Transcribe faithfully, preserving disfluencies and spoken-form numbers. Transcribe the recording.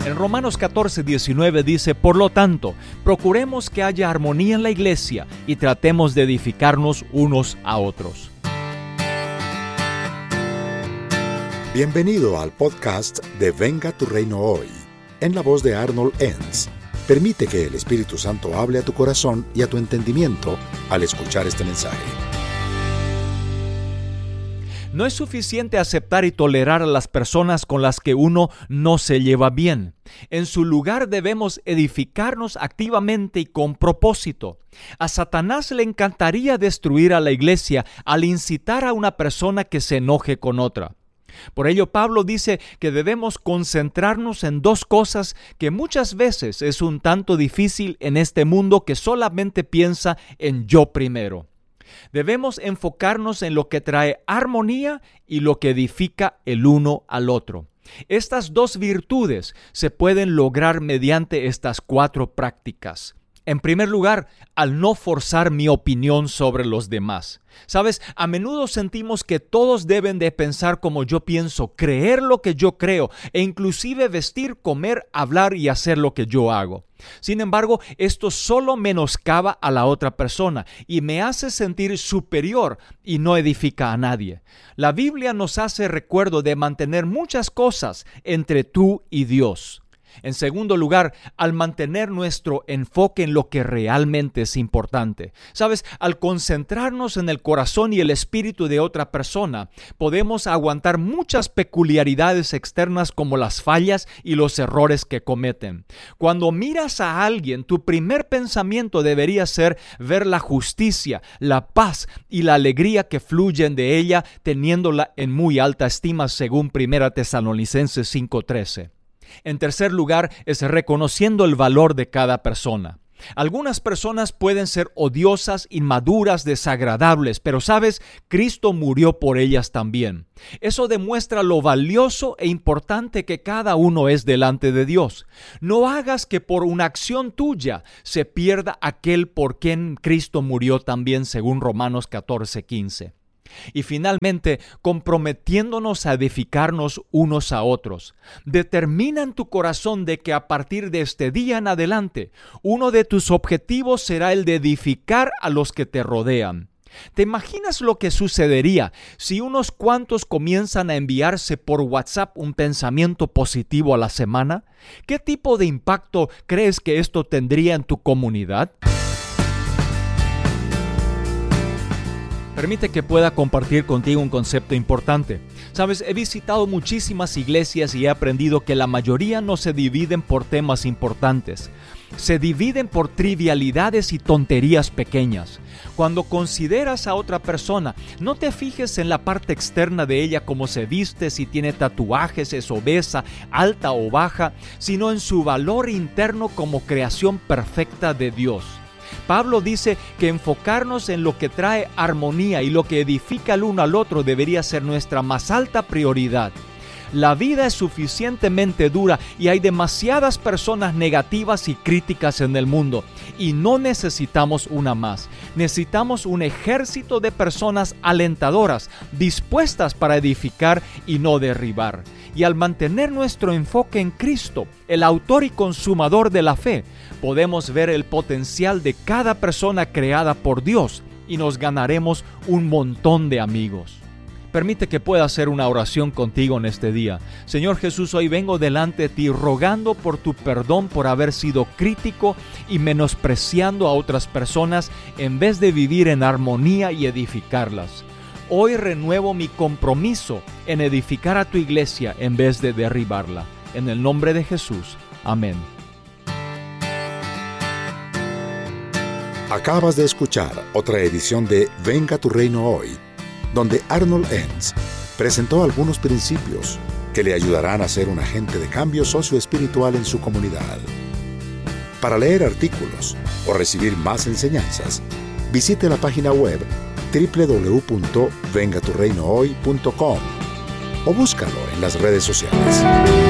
En Romanos catorce, diecinueve dice: por lo tanto, procuremos que haya armonía en la iglesia y tratemos de edificarnos unos a otros. Bienvenido al podcast de Venga tu Reino Hoy, en la voz de Arnold Enns. Permite que el Espíritu Santo hable a tu corazón y a tu entendimiento al escuchar este mensaje. No es suficiente aceptar y tolerar a las personas con las que uno no se lleva bien. En su lugar debemos edificarnos activamente y con propósito. A Satanás le encantaría destruir a la iglesia al incitar a una persona que se enoje con otra. Por ello, Pablo dice que debemos concentrarnos en dos cosas que muchas veces es un tanto difícil en este mundo que solamente piensa en yo primero. Debemos enfocarnos en lo que trae armonía y lo que edifica el uno al otro. Estas dos virtudes se pueden lograr mediante estas cuatro prácticas. En primer lugar, al no forzar mi opinión sobre los demás. ¿Sabes? A menudo sentimos que todos deben de pensar como yo pienso, creer lo que yo creo e inclusive vestir, comer, hablar y hacer lo que yo hago. Sin embargo, esto solo menoscaba a la otra persona y me hace sentir superior y no edifica a nadie. La Biblia nos hace recuerdo de mantener muchas cosas entre tú y Dios. En segundo lugar, al mantener nuestro enfoque en lo que realmente es importante. ¿Sabes? Al concentrarnos en el corazón y el espíritu de otra persona, podemos aguantar muchas peculiaridades externas como las fallas y los errores que cometen. Cuando miras a alguien, tu primer pensamiento debería ser ver la justicia, la paz y la alegría que fluyen de ella, teniéndola en muy alta estima según Primera Tesalonicenses cinco trece. En tercer lugar, es reconociendo el valor de cada persona. Algunas personas pueden ser odiosas, inmaduras, desagradables, pero ¿sabes? Cristo murió por ellas también. Eso demuestra lo valioso e importante que cada uno es delante de Dios. No hagas que por una acción tuya se pierda aquel por quien Cristo murió también, según Romanos catorce quince. Y finalmente, comprometiéndonos a edificarnos unos a otros. Determina en tu corazón de que a partir de este día en adelante, uno de tus objetivos será el de edificar a los que te rodean. ¿Te imaginas lo que sucedería si unos cuantos comienzan a enviarse por WhatsApp un pensamiento positivo a la semana? ¿Qué tipo de impacto crees que esto tendría en tu comunidad? Permite que pueda compartir contigo un concepto importante. Sabes, he visitado muchísimas iglesias y he aprendido que la mayoría no se dividen por temas importantes. Se dividen por trivialidades y tonterías pequeñas. Cuando consideras a otra persona, no te fijes en la parte externa de ella, como se viste, si tiene tatuajes, es obesa, alta o baja, sino en su valor interno como creación perfecta de Dios. Pablo dice que enfocarnos en lo que trae armonía y lo que edifica el uno al otro debería ser nuestra más alta prioridad. La vida es suficientemente dura y hay demasiadas personas negativas y críticas en el mundo y no necesitamos una más. Necesitamos un ejército de personas alentadoras, dispuestas para edificar y no derribar. Y al mantener nuestro enfoque en Cristo, el autor y consumador de la fe, podemos ver el potencial de cada persona creada por Dios y nos ganaremos un montón de amigos. Permite que pueda hacer una oración contigo en este día. Señor Jesús, hoy vengo delante de ti rogando por tu perdón por haber sido crítico y menospreciando a otras personas en vez de vivir en armonía y edificarlas. Hoy renuevo mi compromiso en edificar a tu iglesia en vez de derribarla. En el nombre de Jesús. Amén. Acabas de escuchar otra edición de Venga tu Reino Hoy, donde Arnold Enns presentó algunos principios que le ayudarán a ser un agente de cambio socioespiritual en su comunidad. Para leer artículos o recibir más enseñanzas, visite la página web doble u doble u doble u punto venga tu reino hoy punto com o búscalo en las redes sociales.